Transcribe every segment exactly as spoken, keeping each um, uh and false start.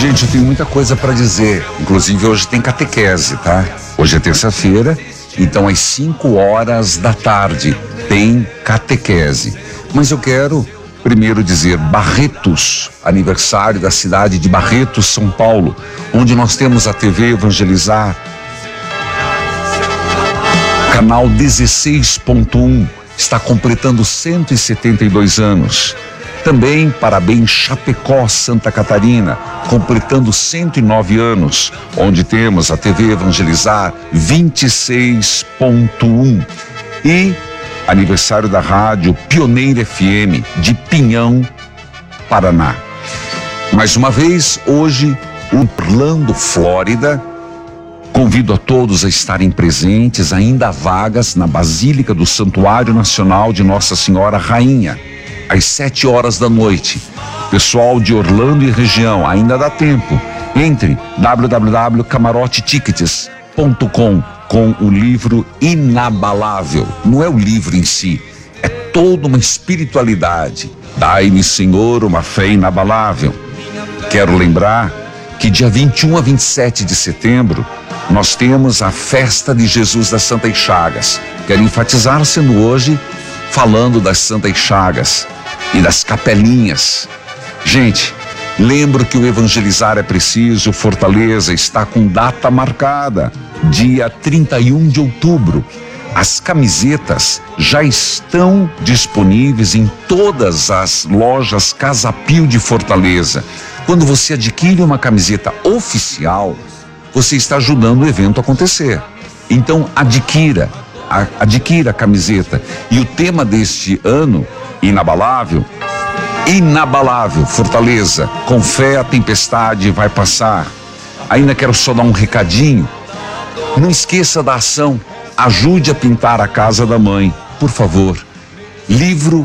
Gente, eu tenho muita coisa para dizer. Inclusive hoje tem catequese, tá? Hoje é terça-feira, então às cinco horas da tarde tem catequese. Mas eu quero primeiro dizer Barretos, aniversário da cidade de Barretos, São Paulo, onde nós temos a T V Evangelizar, canal dezesseis ponto um, está completando cento e setenta e dois anos. Também parabéns Chapecó, Santa Catarina, completando cento e nove anos, onde temos a T V Evangelizar vinte e seis ponto um. E aniversário da rádio Pioneira F M de Pinhão, Paraná. Mais uma vez, hoje, Orlando, Flórida. Convido a todos a estarem presentes, ainda há vagas na Basílica do Santuário Nacional de Nossa Senhora Rainha, às sete horas da noite. Pessoal de Orlando e região, ainda dá tempo. Entre w w w ponto camarote tickets ponto com com o livro Inabalável. Não é o livro em si, é toda uma espiritualidade. Dai-me, Senhor, uma fé inabalável. Quero lembrar que dia vinte e um a vinte e sete de setembro nós temos a festa de Jesus das Santas Chagas. Quero enfatizar, sendo hoje, falando das Santas Chagas e das capelinhas. Gente, lembro que o evangelizar é preciso. Fortaleza está com data marcada, dia trinta e um de outubro. As camisetas já estão disponíveis em todas as lojas Casa Pio de Fortaleza. Quando você adquire uma camiseta oficial, você está ajudando o evento a acontecer. Então adquira, a, adquira a camiseta. E o tema deste ano, inabalável, inabalável, Fortaleza, com fé a tempestade vai passar. Ainda quero só dar um recadinho. Não esqueça da ação, ajude a pintar a casa da mãe, por favor. Livro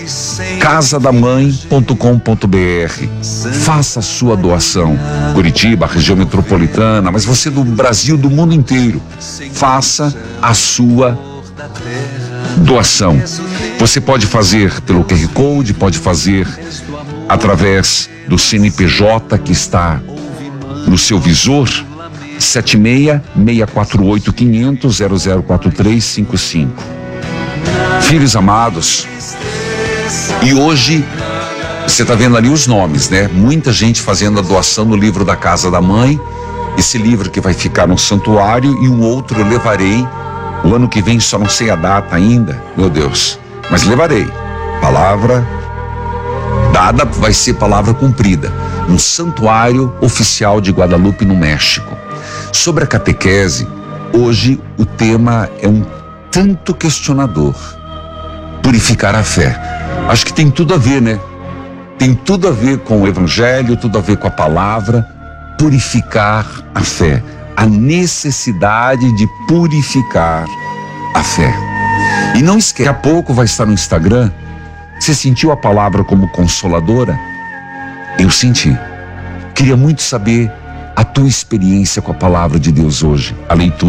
casa da mãe ponto com ponto b r. Faça a sua doação. Curitiba, região metropolitana, mas você do Brasil, do mundo inteiro, faça a sua doação. Você pode fazer pelo Q R Code, pode fazer através do C N P J que está no seu visor, sete seis seis quatro oito cinco zero zero zero quatro três cinco cinco. Filhos amados, e hoje você está vendo ali os nomes, né? Muita gente fazendo a doação no livro da Casa da Mãe, esse livro que vai ficar no santuário, e um outro eu levarei o ano que vem, só não sei a data ainda, meu Deus, mas levarei. Palavra dada vai ser palavra cumprida, no Santuário Oficial de Guadalupe, no México. Sobre a catequese, hoje o tema é um tanto questionador. Purificar a fé. Acho que tem tudo a ver, né? Tem tudo a ver com o evangelho, tudo a ver com a palavra. Purificar a fé. A necessidade de purificar a fé. E não esquece, daqui a pouco vai estar no Instagram. Você sentiu a palavra como consoladora? Eu senti. Queria muito saber a tua experiência com a palavra de Deus hoje, a leitura.